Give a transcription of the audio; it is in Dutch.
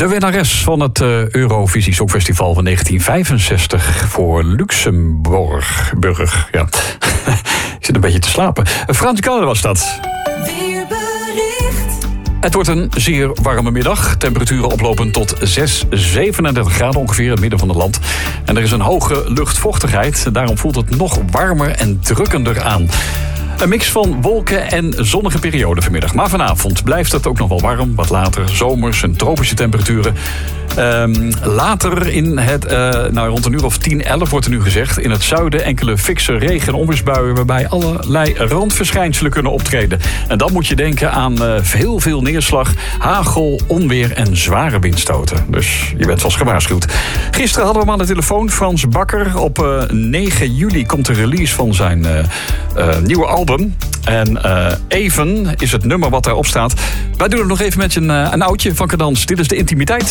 De winnares van het Eurovisie Songfestival van 1965 voor Luxemburg. Ja. Ik zit een beetje te slapen. Frans Koller was dat. Weerbericht. Het wordt een zeer warme middag. Temperaturen oplopen tot 37 graden ongeveer in het midden van het land. En er is een hoge luchtvochtigheid. Daarom voelt het nog warmer en drukkender aan. Een mix van wolken en zonnige perioden vanmiddag. Maar vanavond blijft het ook nog wel warm. Wat later zomers en tropische temperaturen. Later in het, rond een uur of 10, 11 wordt er nu gezegd. In het zuiden enkele fikse regen- en onweersbuien waarbij allerlei randverschijnselen kunnen optreden. En dan moet je denken aan heel veel neerslag, hagel, onweer en zware windstoten. Dus je bent vast gewaarschuwd. Gisteren hadden we hem aan de telefoon, Frans Bakker. Op 9 juli komt de release van zijn nieuwe album. En Even is het nummer wat daarop staat. Wij doen het nog even met een oudje van Cadans. Dit is De Intimiteit.